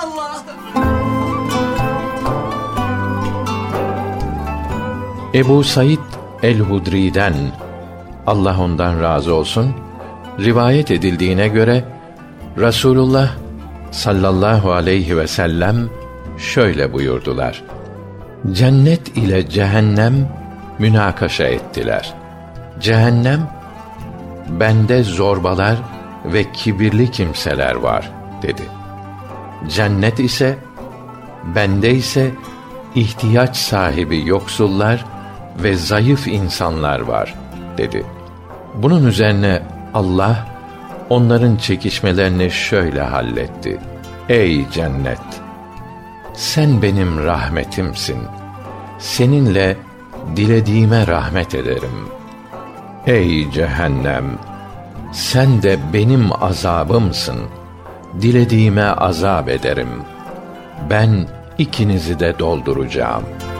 Allah! Ebu Said el-Hudri'den, Allah ondan razı olsun, rivayet edildiğine göre Rasulullah sallallahu aleyhi ve sellem şöyle buyurdular: Cennet ile cehennem münakaşa ettiler. Cehennem, bende zorbalar ve kibirli kimseler var dedi. Cennet ise, bende ise ihtiyaç sahibi yoksullar ve zayıf insanlar var dedi. Bunun üzerine Allah onların çekişmelerini şöyle halletti: Ey cennet! Sen benim rahmetimsin. Seninle dilediğime rahmet ederim. Ey cehennem! Sen de benim azabımsın. Dilediğime azap ederim. Ben ikinizi de dolduracağım.